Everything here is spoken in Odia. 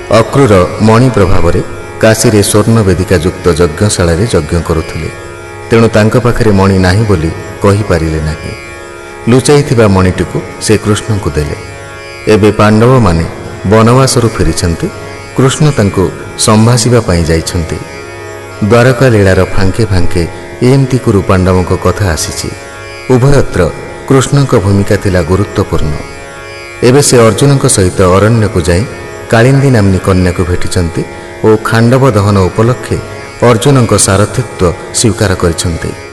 ଅକ୍ରୁର ମଣି ପ୍ରଭାବରେ କାଶୀରେ ସ୍ୱର୍ଣ୍ଣ ବେଦିକା ଯୁକ୍ତ ଯଜ୍ଞଶାଳାରେ ଯଜ୍ଞ କରୁଥିଲେ। ତେଣୁ ତାଙ୍କ ପାଖରେ ମଣି ନାହିଁ ବୋଲି କହିପାରିଲେ ନାହିଁ। ଲୁଚାଇଥିବା ମଣିଟିକୁ ସେ କୃଷ୍ଣଙ୍କୁ ଦେଲେ। ଏବେ ପାଣ୍ଡବମାନେ ବନବାସରୁ ଫେରିଛନ୍ତି। କୃଷ୍ଣ ତାଙ୍କୁ ସମ୍ଭାଷିବା ପାଇଁ ଯାଇଛନ୍ତି। ଦ୍ୱାରକା ଲୀଳାର ଫାଙ୍କେ ଫାଙ୍କେ ଏମିତି କୁରୁ ପାଣ୍ଡବଙ୍କ କଥା ଆସିଛି। ଉଭୟତ୍ର କୃଷ୍ଣଙ୍କ ଭୂମିକା ଥିଲା ଗୁରୁତ୍ୱପୂର୍ଣ୍ଣ। ଏବେ ସେ ଅର୍ଜୁନଙ୍କ ସହିତ ଅରଣ୍ୟକୁ ଯାଇ କାଳିନ୍ଦୀ ନାମ୍ନୀ କନ୍ୟାକୁ ଭେଟିଛନ୍ତି ଓ ଖାଣ୍ଡବ ଦହନ ଉପଲକ୍ଷେ ଅର୍ଜୁନଙ୍କ ସାରଥିତ୍ୱ ସ୍ୱୀକାର କରିଛନ୍ତି।